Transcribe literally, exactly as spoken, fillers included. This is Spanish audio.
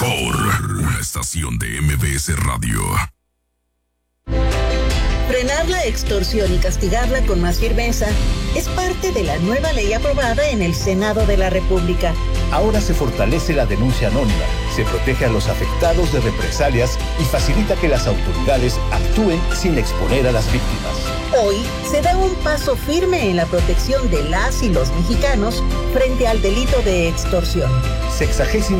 mejor, una estación de M B S Radio. Frenar la extorsión y castigarla con más firmeza es parte de la nueva ley aprobada en el Senado de la República. Ahora se fortalece la denuncia anónima, se protege a los afectados de represalias y facilita que las autoridades actúen sin exponer a las víctimas. Hoy se da un paso firme en la protección de las y los mexicanos frente al delito de extorsión. Sexagésima